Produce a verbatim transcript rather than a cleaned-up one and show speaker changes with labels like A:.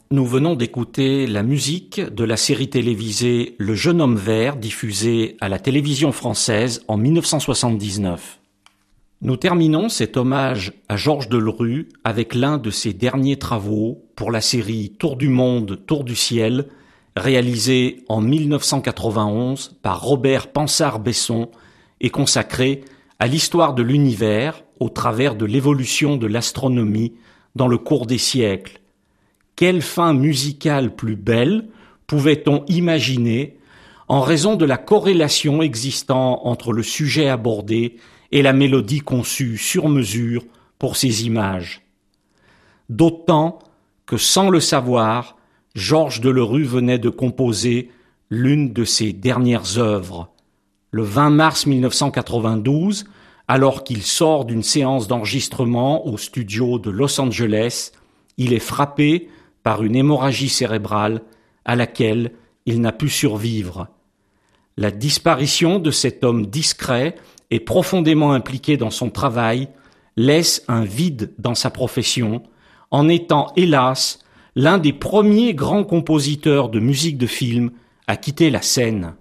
A: Nous venons d'écouter la musique de la série télévisée Le Jeune Homme Vert, diffusée à la télévision française en mille neuf cent soixante-dix-neuf. Nous terminons cet hommage à Georges Delerue avec l'un de ses derniers travaux pour la série Tour du monde, Tour du ciel, réalisée en mille neuf cent quatre-vingt-onze par Robert Pansard-Besson et consacré à l'histoire de l'univers au travers de l'évolution de l'astronomie dans le cours des siècles. Quelle fin musicale plus belle pouvait-on imaginer en raison de la corrélation existant entre le sujet abordé et la mélodie conçue sur mesure pour ces images? D'autant que, sans le savoir, Georges Delerue venait de composer l'une de ses dernières œuvres. Le vingt mars mille neuf cent quatre-vingt-douze, alors qu'il sort d'une séance d'enregistrement au studio de Los Angeles, il est frappé par une hémorragie cérébrale à laquelle il n'a pu survivre. La disparition de cet homme discret et profondément impliqué dans son travail laisse un vide dans sa profession, en étant, hélas, l'un des premiers grands compositeurs de musique de film à quitter la scène.